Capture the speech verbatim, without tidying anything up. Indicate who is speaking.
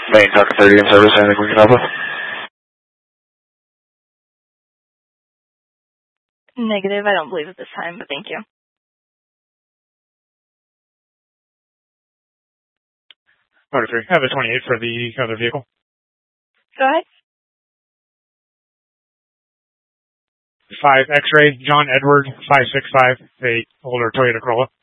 Speaker 1: Main Tucker thirty in service, anything we can help with?
Speaker 2: Negative, I don't believe at this time, but thank you.
Speaker 3: Motor three, I have a twenty-eight for the other vehicle.
Speaker 2: Go ahead.
Speaker 3: five X-ray, John Edward, five six five, a older Toyota Corolla.